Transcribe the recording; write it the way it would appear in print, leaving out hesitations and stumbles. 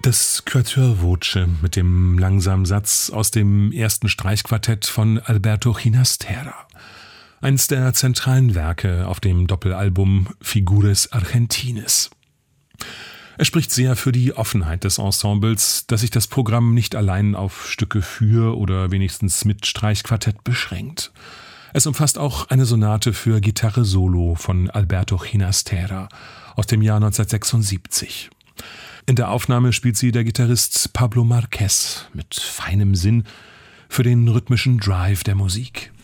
Das Quatuor Voce mit dem langsamen Satz aus dem ersten Streichquartett von Alberto Ginastera. Eines der zentralen Werke auf dem Doppelalbum Figures Argentines. Es spricht sehr für die Offenheit des Ensembles, dass sich das Programm nicht allein auf Stücke für oder wenigstens mit Streichquartett beschränkt. Es umfasst auch eine Sonate für Gitarre Solo von Alberto Ginastera aus dem Jahr 1976. In der Aufnahme spielt sie der Gitarrist Pablo Marquez mit feinem Sinn für den rhythmischen Drive der Musik.